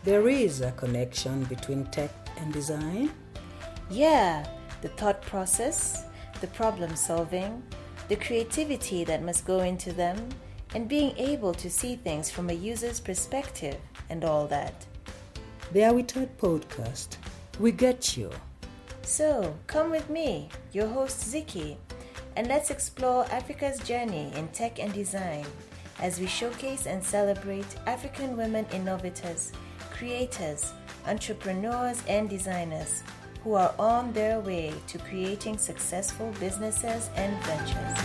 There is a connection between tech and design. Yeah, the thought process, the problem solving, the creativity that must go into them, and being able to see things from a user's perspective and all that. The Are We Taught podcast. We get you. So, come with me, your host Ziki, and let's explore Africa's journey in tech and design as we showcase and celebrate African women innovators, creators, entrepreneurs, and designers who are on their way to creating successful businesses and ventures.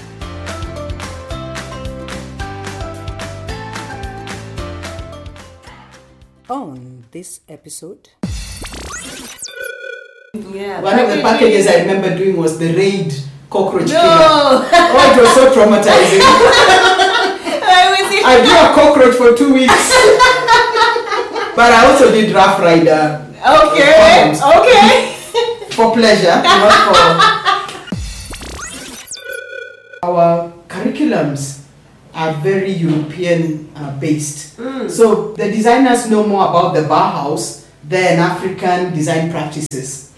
On this episode, one of the packages I remember doing was the raid cockroach killer. No! Oh, it was so traumatizing. I drew a cockroach for 2 weeks. But I also did Rough Rider. Okay. For pleasure, not for... Our curriculums are very European based. So the designers know more about the Bauhaus than African design practices.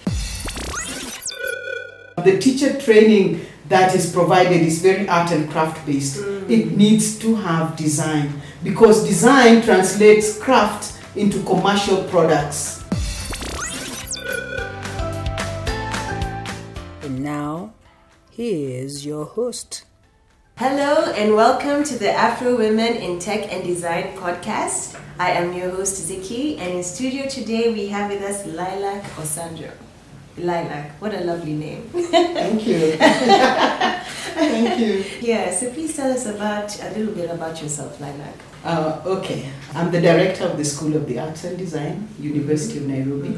The teacher training that is provided is very art and craft based. It needs to have design because design translates craft into commercial products. and now, here's your host. Hello and welcome to the Afro Women in Tech and Design podcast. I am your host Ziki, and in studio today we have with us Lilac Osandro. Lilac, what a lovely name. Thank you. Thank you. Yeah, so please tell us a little bit about yourself, Lilac. Okay, I'm the director of the School of the Arts and Design, University of Nairobi.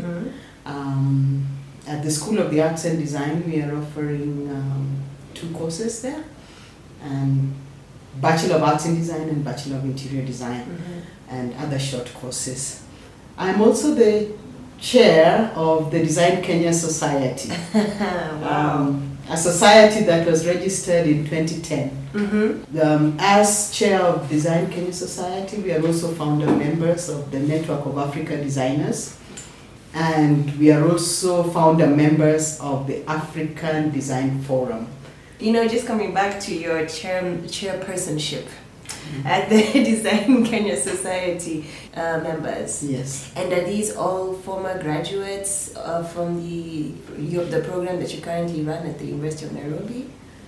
At the School of the Arts and Design, we are offering 2 courses there, Bachelor of Arts in Design and Bachelor of Interior Design, and other short courses. I'm also the chair of the Design Kenya Society. Wow. A society that was registered in 2010. As chair of Design Kenya Society, we are also founder members of the Network of Africa Designers, and we are also founder members of the African Design Forum. You know, just coming back to your chairpersonship at the Design Kenya Society members. Yes. And are these all former graduates from the program that you currently run at the University of Nairobi?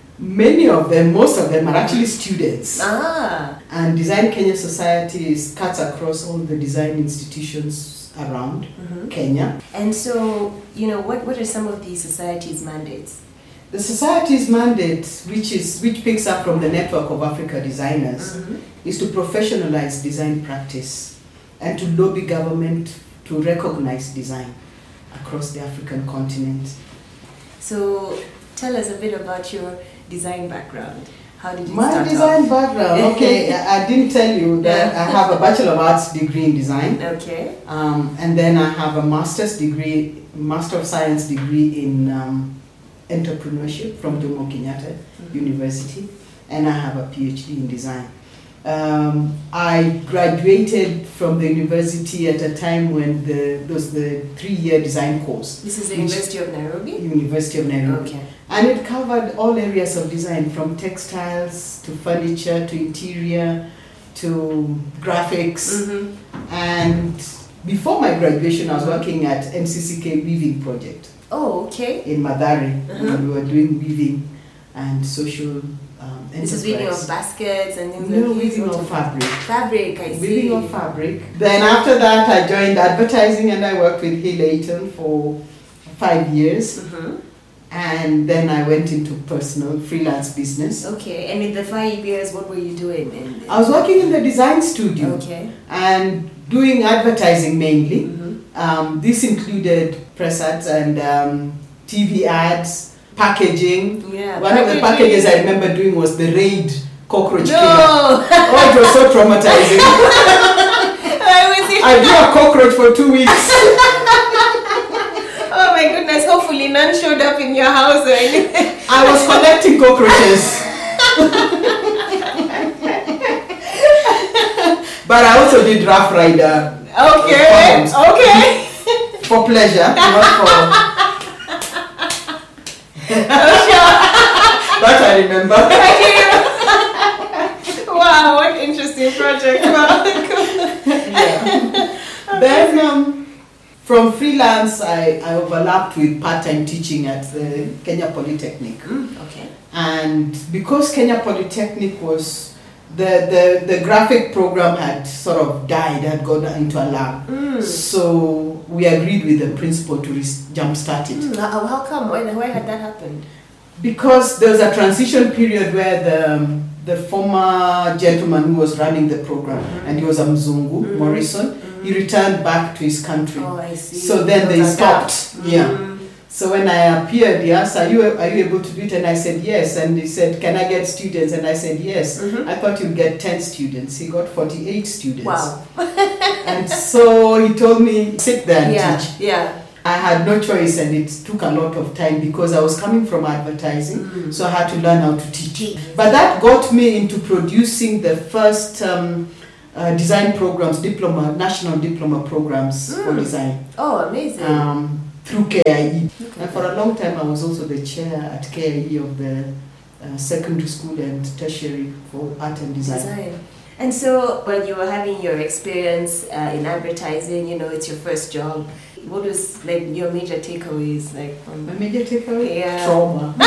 Most of them are actually students. And Design Kenya Society cuts across all the design institutions around Kenya. And so, you know, what are some of the society's mandates? The society's mandate, which picks up from the Network of Africa Designers, is to professionalize design practice and to lobby government to recognize design across the African continent. So tell us a bit about your design background. How did you My start design off? background, okay, I didn't tell you that I have a Bachelor of Arts degree in design. Okay. And then I have a Master of Science degree in entrepreneurship from Jomo Kenyatta University, and I have a PhD in design. I graduated from the university at a time when there was the 3-year design course. This is the University of Nairobi? University of Nairobi. Okay. And it covered all areas of design, from textiles to furniture to interior to graphics. And before my graduation, I was working at NCCK Weaving Project. Oh, okay. In Mathare, and we were doing weaving and social This is weaving of baskets and things No, like this? weaving of fabric. Fabric, I see. Weaving of fabric. Then after that, I joined advertising and I worked with Hill Layton for 5 years. And then I went into personal freelance business. Okay, and in the 5 years, what were you doing? I was working in the design studio. Okay. And doing advertising mainly. This included press ads and TV ads, packaging. Yeah, One of the packages I remember doing was the raid cockroach killer. No! Oh, it was so traumatizing. I drew a cockroach for 2 weeks. Oh my goodness, hopefully none showed up in your house or anything. I was collecting cockroaches. But I also did Rough Rider Okay. condoms. Okay. For pleasure, not for. That I remember. Wow, what interesting project. Wow. Yeah. Then from freelance, I overlapped with part-time teaching at the Kenya Polytechnic. Okay. And because Kenya Polytechnic was the graphic program had sort of died, had gone into a lab. So we agreed with the principal to jumpstart it. How come? Why had that happened? Because there was a transition period where the former gentleman who was running the program, and he was a Mzungu, Morrison, he returned back to his country. Oh, I see. So then they stopped. Yeah. So when I appeared, he asked, are you able to do it? And I said, yes. And he said, can I get students? And I said, yes. I thought you'd get 10 students. He got 48 students. Wow. And so he told me, sit there and teach. Yeah. I had no choice, and it took a lot of time because I was coming from advertising, so I had to learn how to teach. But that got me into producing the first design programs, national diploma programs for design. Oh, amazing. Through KIE. And for a long time I was also the chair at KIE of the secondary school and tertiary for art and design. And so when you were having your experience in advertising, it's your first job, what was like your major takeaways from my major takeaway? Yeah. Trauma.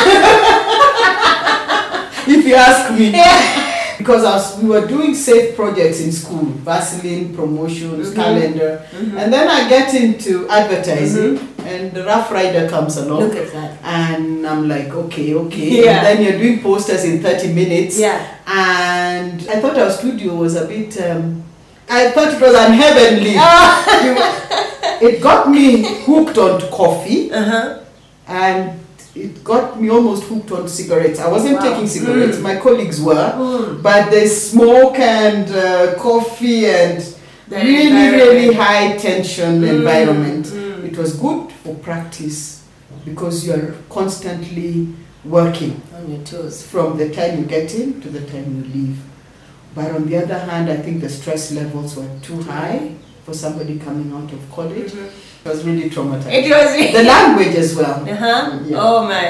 If you ask me. Yeah. Because we were doing safe projects in school, Vaseline, promotions, calendar, and then I get into advertising, and the Rough Rider comes along. Look at that. And I'm like, okay. Yeah. And then you're doing posters in 30 minutes. Yeah. And I thought our studio was a bit, I thought it was unheavenly. It got me hooked on coffee, and it got me almost hooked on cigarettes. I wasn't taking cigarettes, my colleagues were, but the smoke and coffee and really high tension environment. It was good for practice because you are constantly working on your toes from the time you get in to the time you leave. But on the other hand, I think the stress levels were too high for somebody coming out of college. It was really traumatizing. It was really the language as well. Yeah. Oh my!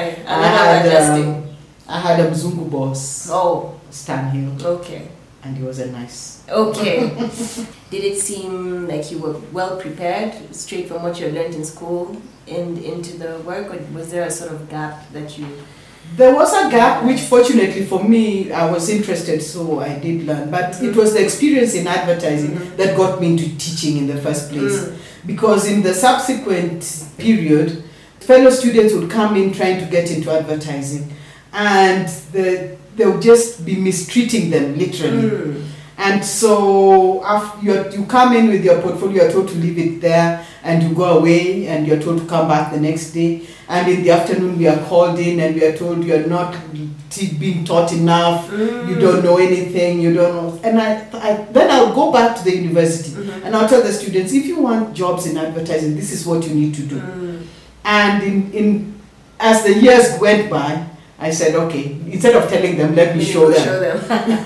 I had a Mzungu boss. Oh, Stan Hill. Okay. And he was a nice. Okay. Did it seem like you were well prepared, straight from what you learned in school, and into the work, or was there a sort of gap that you? There was a gap, which fortunately for me, I was interested, so I did learn. But it was the experience in advertising that got me into teaching in the first place. Because in the subsequent period, fellow students would come in trying to get into advertising, and they would just be mistreating them, literally. And so after you come in with your portfolio, you're told to leave it there, and you go away, and you're told to come back the next day. And in the afternoon, we are called in, and we are told you're not being taught enough, you don't know anything, you don't know. And then I'll go back to the university, and I'll tell the students, if you want jobs in advertising, this is what you need to do. And as the years went by, I said, okay, instead of telling them, let me show them.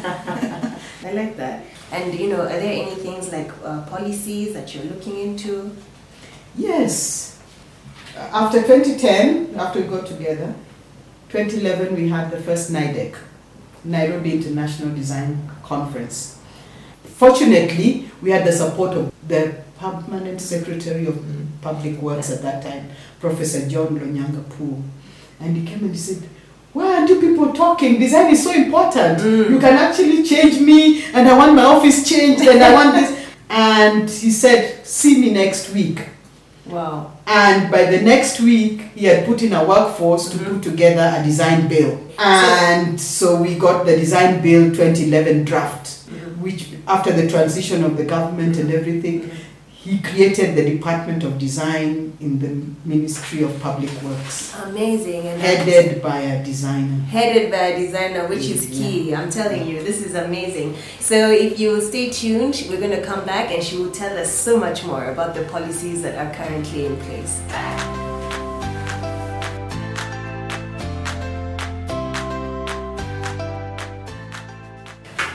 I like that. And are there any things like policies that you're looking into? Yes. After 2010, after we got together, 2011 we had the first NIDEC, Nairobi International Design Conference. Fortunately, we had the support of the Permanent Secretary of Public Works at that time, Professor John Lonyanga Poo. And he came and he said, why aren't you people talking? Design is so important. You can actually change me, and I want my office changed, and I want this. And he said, see me next week. Wow. And by the next week, he had put in a workforce to put together a design bill. And so we got the design bill 2011 draft, which after the transition of the government and everything, he created the Department of Design in the Ministry of Public Works. Amazing. And headed by a designer. Headed by a designer, which is key. I'm telling you, this is amazing. So if you stay tuned, we're going to come back and she will tell us so much more about the policies that are currently in place.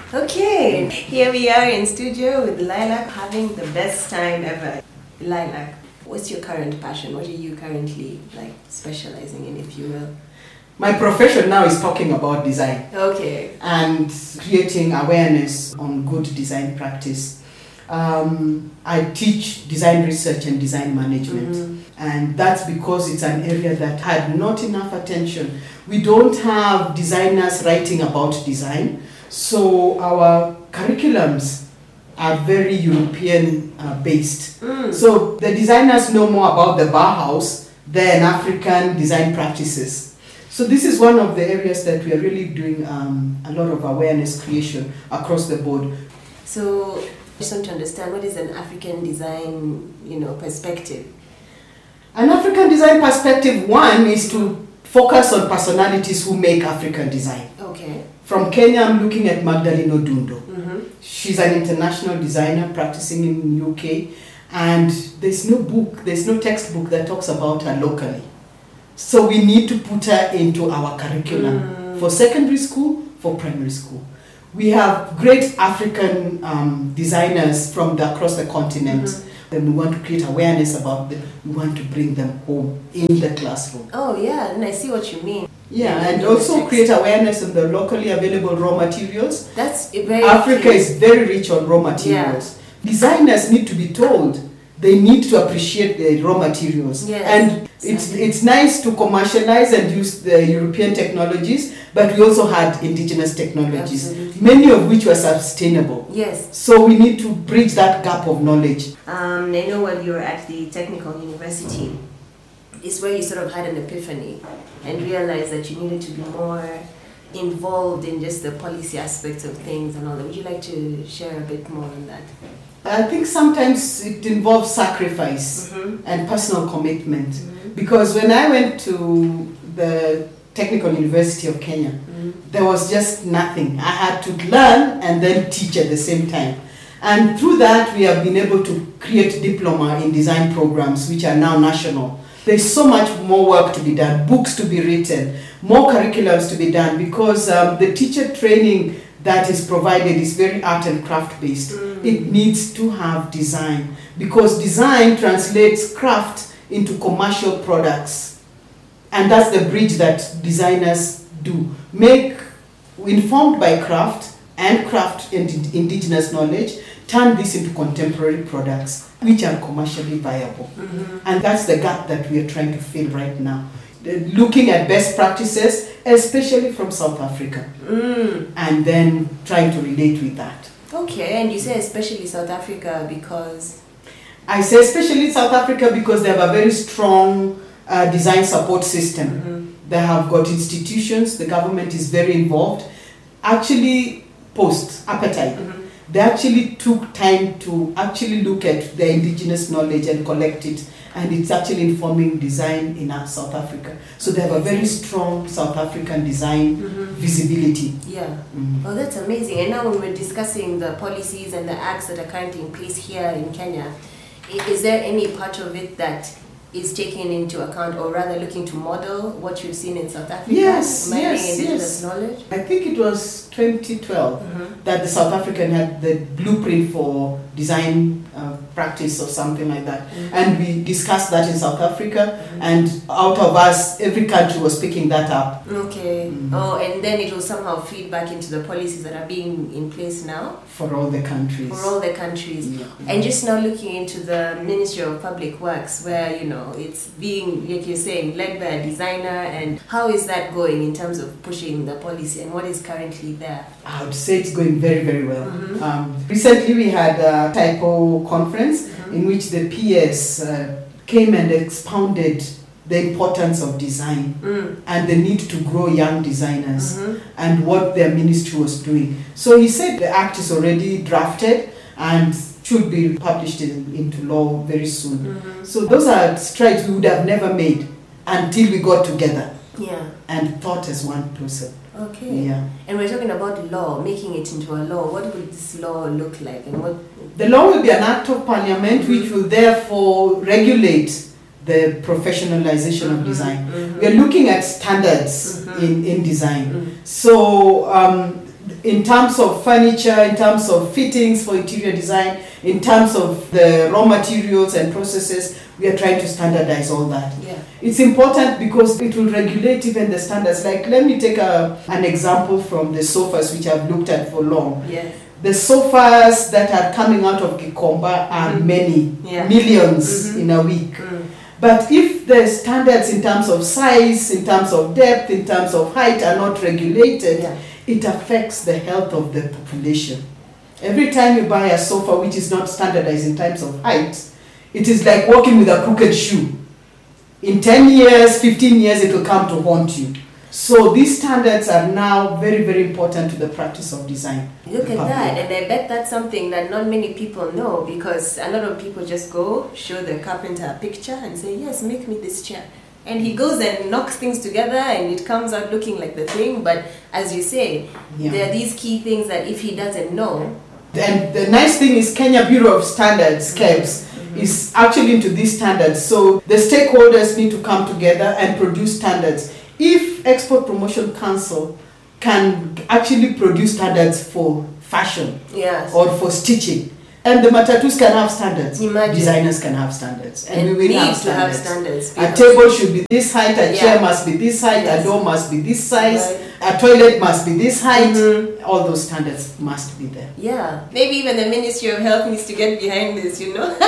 Okay, here we are in studio with Lilac, having the best time ever. Lilac, what's your current passion? What are you currently specializing in, if you will? My profession now is talking about design. Okay. And creating awareness on good design practice. I teach design research and design management, and that's because it's an area that had not enough attention. We don't have designers writing about design, so our curriculums are very European based. So the designers know more about the Bauhaus than African design practices. So this is one of the areas that we are really doing a lot of awareness creation across the board. So I just want to understand, what is an African design, perspective? An African design perspective, one, is to focus on personalities who make African design. Okay. From Kenya, I'm looking at Magdalene Odundo. She's an international designer practicing in UK, and there's no textbook that talks about her locally. So we need to put her into our curriculum for secondary school, for primary school. We have great African designers from across the continent. Then we want to create awareness about them. We want to bring them home in the classroom. Oh yeah, and I see what you mean. Yeah, and also create awareness on the locally available raw materials. That's very Africa key. is very rich on raw materials. Yeah. Designers need to be told they need to appreciate the raw materials. Yes. And it's nice to commercialize and use the European technologies, but we also had indigenous technologies, many of which were sustainable. Yes. So we need to bridge that gap of knowledge. I know when you were at the Technical University, it's where you sort of had an epiphany and realized that you needed to be more involved in just the policy aspects of things and all that. Would you like to share a bit more on that? I think sometimes it involves sacrifice and personal commitment. Because when I went to the Technical University of Kenya, there was just nothing. I had to learn and then teach at the same time. And through that, we have been able to create diploma in design programs, which are now national. There's so much more work to be done, books to be written, more curriculums to be done, because the teacher training that is provided is very art and craft based. It needs to have design, because design translates craft into commercial products. And that's the bridge that designers do. Informed by craft and indigenous knowledge, turn this into contemporary products which are commercially viable. And that's the gap that we are trying to fill right now. Looking at best practices, especially from South Africa, and then trying to relate with that. Okay, and you say especially South Africa because? I say especially South Africa because they have a very strong design support system. They have got institutions, the government is very involved. Actually, post-apartheid, they actually took time to actually look at their indigenous knowledge and collect it, and it's actually informing design in South Africa. So they have a very strong South African design visibility. Yeah. Oh, that's amazing. And now when we're discussing the policies and the acts that are currently in place here in Kenya, is there any part of it that is taken into account, or rather looking to model what you've seen in South Africa? Yes. Indigenous knowledge? I think it was 2012 that the South African had the blueprint for design practice or something like that. And we discussed that in South Africa, and out of us, every country was picking that up. Okay. Oh, and then it will somehow feed back into the policies that are being in place now? For all the countries. For all the countries. Yeah. And just now looking into the Ministry of Public Works, where, it's being, like you're saying, led by a designer, and how is that going in terms of pushing the policy, and what is currently there? I would say it's going very, very well. Recently we had a typo conference in which the PS came and expounded the importance of design and the need to grow young designers and what their ministry was doing. So he said the act is already drafted and should be published into law very soon. So those are strides we would have never made until we got together and thought as one person. Okay. Yeah. And we're talking about law, making it into a law. What would this law look like? And what? The law will be an act of parliament which will therefore regulate the professionalization of design. We are looking at standards in design. So in terms of furniture, in terms of fittings for interior design, in terms of the raw materials and processes, we are trying to standardize all that. Yeah. It's important because it will regulate even the standards. Like, let me take an example from the sofas, which I've looked at for long. Yes. The sofas that are coming out of Gikomba are many, millions in a week. But if the standards in terms of size, in terms of depth, in terms of height are not regulated, it affects the health of the population. Every time you buy a sofa which is not standardized in terms of height, it is like walking with a crooked shoe. In 10 years, 15 years, it will come to haunt you. So these standards are now very, very important to the practice of design. Look at that, and I bet that's something that not many people know, because a lot of people just go, show the carpenter a picture and say, yes, make me this chair. And he goes and knocks things together and it comes out looking like the thing. But as you say, there are these key things that if he doesn't know. And the nice thing is Kenya Bureau of Standards, KEBS, is actually into these standards. So the stakeholders need to come together and produce standards. If Export Promotion Council can actually produce standards for fashion or for stitching, and the matatus can have standards, designers can have standards, and we will have standards. A table should be this height, a chair must be this height, a door must be this size, a toilet must be this height. All those standards must be there. Yeah, maybe even the Ministry of Health needs to get behind this, you know.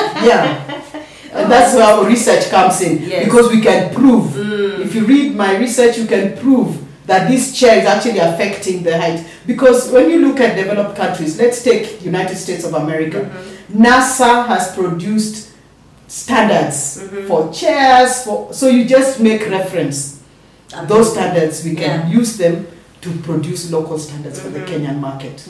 And that's where our research comes in, because we can prove. If you read my research, you can prove that this chair is actually affecting the height. Because when you look at developed countries, let's take United States of America, NASA has produced standards for chairs, so you just make reference. Those standards, we can use them to produce local standards for the Kenyan market.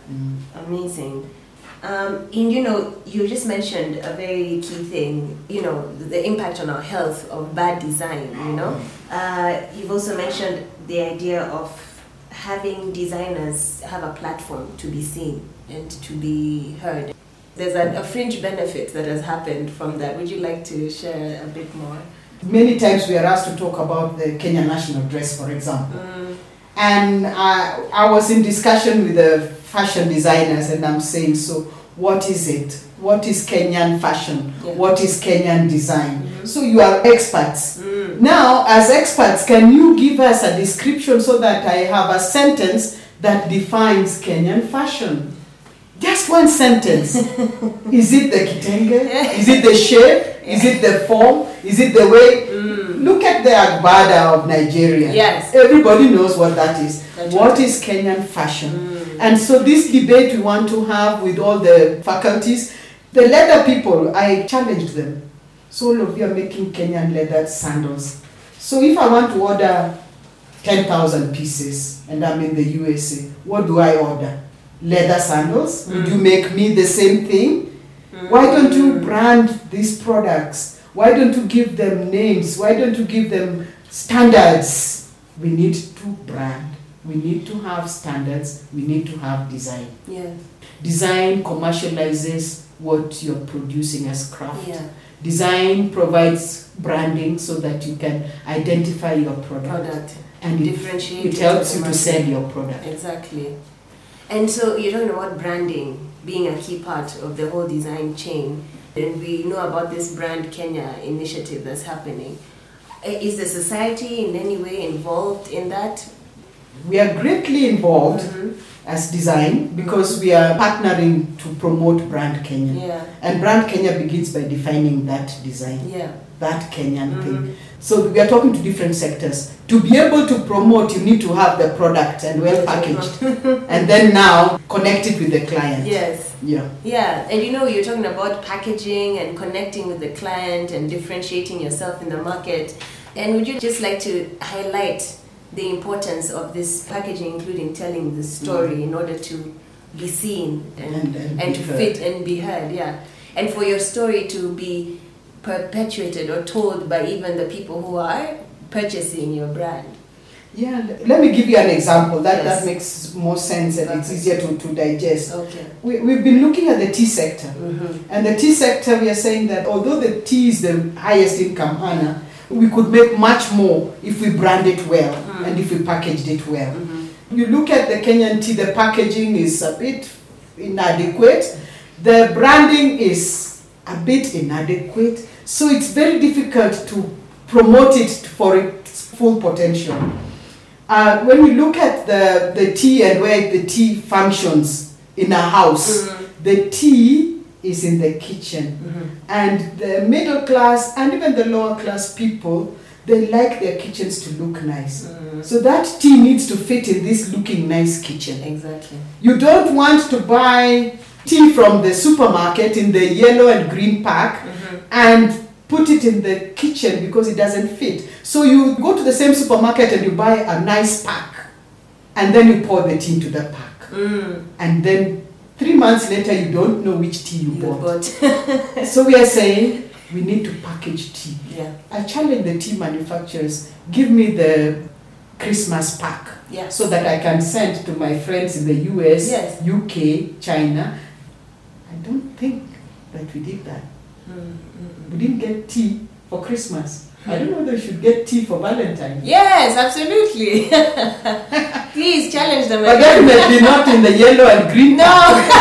Amazing. And you know, you just mentioned a very key thing, you know, the impact on our health of bad design, you know. You've also mentioned the idea of having designers have a platform to be seen and to be heard. There's a fringe benefit that has happened from that. Would you like to share a bit more? Many times we are asked to talk about the Kenya national dress, for example. And I was in discussion with the fashion designers, and I'm saying, so what is it? What is Kenyan fashion? What is Kenyan design? So you are experts. Now, as experts, can you give us a description so that I have a sentence that defines Kenyan fashion? Just one sentence. Is it the kitenge? Is it the shape? Is it the form? Is it the way? Look at the Agbada of Nigeria. Everybody knows what that is. What is Kenyan fashion? And so this debate we want to have with all the faculties, the leather people, I challenged them. So all of you are making Kenyan leather sandals. So if I want to order 10,000 pieces and I'm in the USA, what do I order? Leather sandals? Would you make me the same thing? Why don't you brand these products? Why don't you give them names? Why don't you give them standards? We need to brand. We need to have standards. We need to have design. Design commercializes what you're producing as craft. Design provides branding so that you can identify your product. And differentiate it helps you to sell your product. Exactly. And so you're talking about branding being a key part of the whole design chain. And we know about this Brand Kenya initiative that's happening. Is the society in any way involved in that? We are greatly involved as design because we are partnering to promote Brand Kenya. And Brand Kenya begins by defining that design, that Kenyan thing. So we are talking to different sectors. To be able to promote, you need to have the product and well packaged. And then now connect it with the client. And you know, you're talking about packaging and connecting with the client and differentiating yourself in the market. And would you just like to highlight the importance of this packaging, including telling the story in order to be seen and to fit and be heard, and for your story to be perpetuated or told by even the people who are purchasing your brand? Let me give you an example that makes more sense and it's easier to digest. We've been looking at the tea sector, and the tea sector, we are saying that although the tea is the highest income earner, we could make much more if we brand it well and if we packaged it well. You look at the Kenyan tea, the packaging is a bit inadequate. The branding is a bit inadequate. So it's very difficult to promote it for its full potential. When we look at the tea and where the tea functions in a house, the tea is in the kitchen. And the middle class and even the lower class people, they like their kitchens to look nice. So that tea needs to fit in this looking nice kitchen. Exactly. You don't want to buy tea from the supermarket in the yellow and green pack and put it in the kitchen because it doesn't fit. So you go to the same supermarket and you buy a nice pack and then you pour the tea into the pack. And then 3 months later you don't know which tea you bought. So we are saying we need to package tea. Yeah. I challenge the tea manufacturers, give me the Christmas pack so that I can send to my friends in the US, UK, China. I don't think that we did that. We didn't get tea for Christmas. I don't know whether we should get tea for Valentine's. Yes, absolutely. Please challenge them. But definitely not in the yellow and green. No.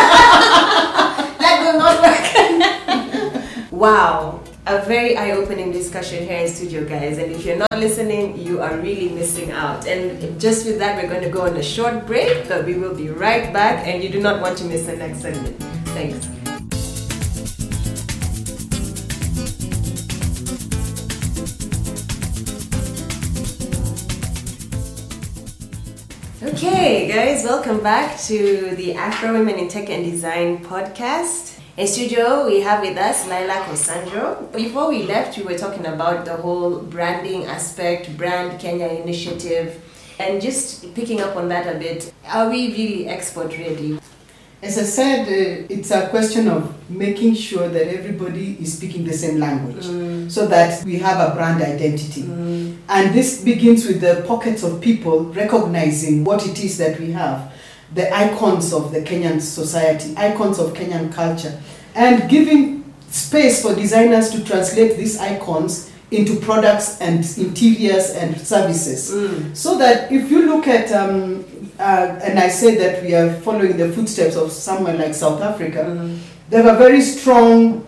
That will not work. Wow. A very eye-opening discussion here in studio, guys. And if you're not listening, you are really missing out. And just with that, we're going to go on a short break, but we will be right back. And you do not want to miss the next segment. Thanks. Okay, guys, welcome back to the Afro Women in Tech and Design podcast. In studio, we have with us Laila Kosandro. Before we left, we were talking about the whole branding aspect, Brand Kenya initiative, and just picking up on that a bit. Are we really export ready? As I said, it's a question of making sure that everybody is speaking the same language so that we have a brand identity. And this begins with the pockets of people recognizing what it is that we have, the icons of the Kenyan society, icons of Kenyan culture, and giving space for designers to translate these icons into products and interiors and services. So that if you look at, and I say that we are following the footsteps of somewhere like South Africa, there are very strong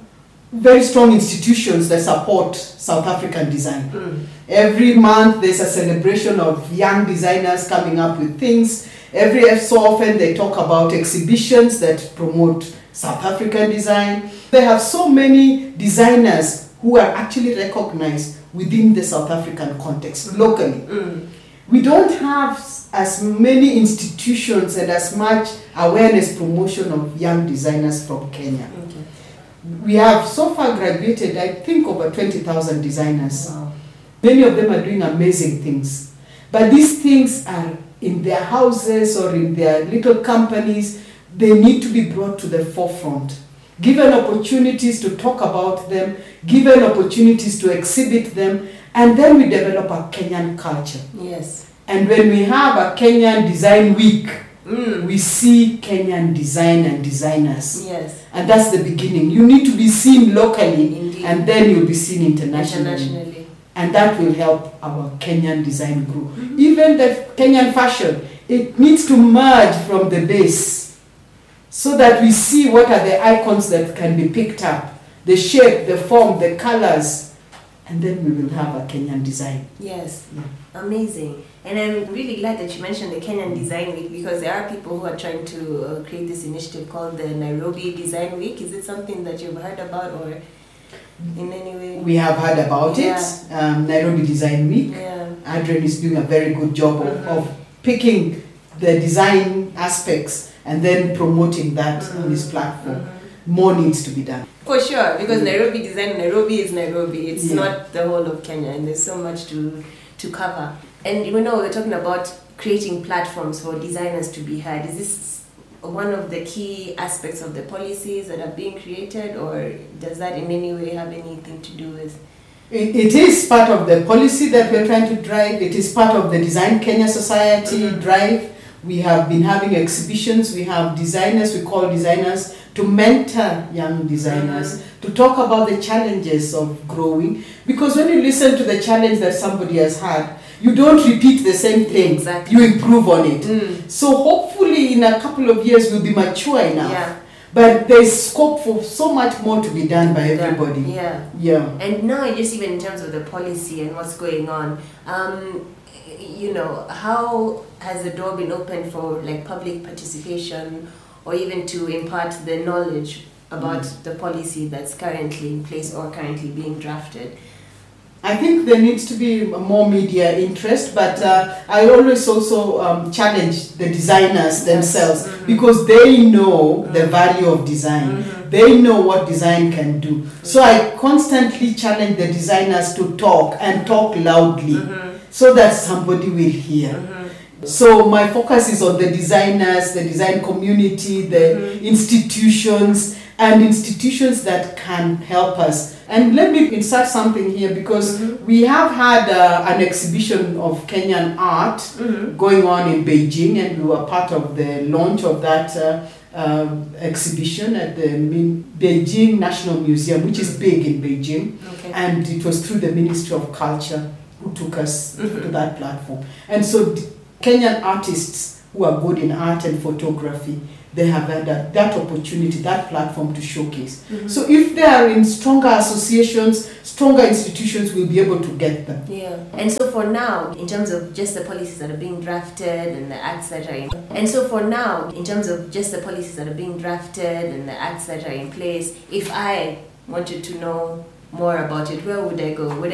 institutions that support South African design. Every month there's a celebration of young designers coming up with things. Every so often they talk about exhibitions that promote South African design. They have so many designers who are actually recognized within the South African context locally. We don't have as many institutions and as much awareness promotion of young designers from Kenya. We have so far graduated, I think, over 20,000 designers. Wow. Many of them are doing amazing things. But these things are in their houses or in their little companies. They need to be brought to the forefront. Given opportunities to talk about them, given opportunities to exhibit them, and then we develop a Kenyan culture. Yes. And when we have a Kenyan Design Week, we see Kenyan design and designers. Yes. And that's the beginning. You need to be seen locally. Indeed. And then you'll be seen internationally. Internationally. And that will help our Kenyan design grow. Even the Kenyan fashion, it needs to merge from the base so that we see what are the icons that can be picked up, the shape, the form, the colors, and then we will have a Kenyan design. Yes. Amazing. And I'm really glad that you mentioned the Kenyan Design Week, because there are people who are trying to create this initiative called the Nairobi Design Week. Is it something that you've heard about or in any way? We have heard about it, Nairobi Design Week. Yeah. Adrian is doing a very good job of picking the design aspects and then promoting that on his platform. More needs to be done. For sure, because Nairobi is Nairobi. It's not the whole of Kenya, and there's so much to cover. And you know, we're talking about creating platforms for designers to be heard. Is this one of the key aspects of the policies that are being created, or does that in any way have anything to do with? It is part of the policy that we're trying to drive. It is part of the Design Kenya Society drive. We have been having exhibitions. We have designers, we call designers to mentor young designers, to talk about the challenges of growing. Because when you listen to the challenge that somebody has had, you don't repeat the same thing. Exactly. You improve on it. So hopefully in a couple of years we'll be mature enough. Yeah. But there's scope for so much more to be done by everybody. Yeah. Yeah. And now, just even in terms of the policy and what's going on, how has the door been opened for like public participation, or even to impart the knowledge about the policy that's currently in place or currently being drafted? I think there needs to be more media interest, but I always also challenge the designers themselves, because they know the value of design. They know what design can do. So I constantly challenge the designers to talk and talk loudly so that somebody will hear. So my focus is on the designers, the design community, the institutions, and institutions that can help us. And let me insert something here, because we have had an exhibition of Kenyan art going on in Beijing, and we were part of the launch of that exhibition at the Beijing National Museum, which is big in Beijing. Okay. And it was through the Ministry of Culture who took us to that platform. And so Kenyan artists who are good in art and photography, they have had that opportunity, that platform to showcase. So if they are in stronger associations, stronger institutions will be able to get them. Yeah. And so for now, in terms of just the policies that are being drafted and the acts that are in place, if I wanted to know more about it, where would I go? Would